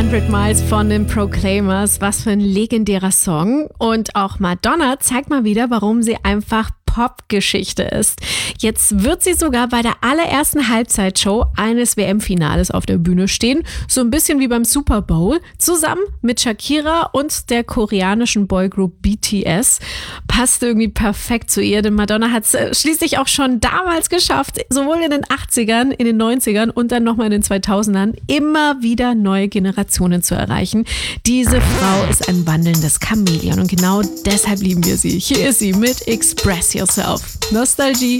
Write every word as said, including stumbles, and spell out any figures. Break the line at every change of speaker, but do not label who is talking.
hundred Miles von den Proclaimers. Was für ein legendärer Song. Und auch Madonna zeigt mal wieder, warum sie einfach Popgeschichte ist. Jetzt wird sie sogar bei der allerersten Halbzeitshow eines W M-Finales auf der Bühne stehen. So ein bisschen wie beim Super Bowl. Zusammen mit Shakira und der koreanischen Boygroup B T S. Passt irgendwie perfekt zu ihr, denn Madonna hat es schließlich auch schon damals geschafft, sowohl in den achtzigern, in den neunzigern und dann nochmal in den zweitausendern immer wieder neue Generationen zu erreichen. Diese Frau ist ein wandelndes Chamäleon und genau deshalb lieben wir sie. Hier ist sie mit Express Yourself. Nostalgie.